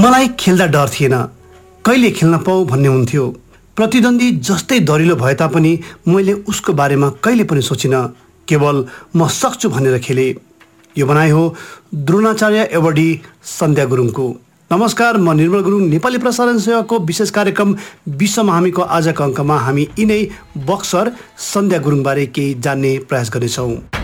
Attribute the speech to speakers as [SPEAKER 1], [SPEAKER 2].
[SPEAKER 1] मलाई खेल्दा डर थिएन, कहिले खेल्न पाऊ भन्ने हुन्थ्यो। प्रतिद्वन्दी जस्तै दरिलो भए तापनि मैले उसको बारेमा कहिले पनि सोचिनँ, केवल म सक्छु भनेर खेले। यो भनाइ हो द्रोणाचार्य एवॉर्डी सन्ध्या गुरुङको। नमस्कार, म निर्मल गुरुङ। नेपाली प्रसारण सेवाको विशेष कार्यक्रम विश्वमा हामीको आजको अङ्कमा हामी यिनै बक्सर सन्ध्या गुरुङबारे केही जान्ने प्रयास गर्नेछौँ।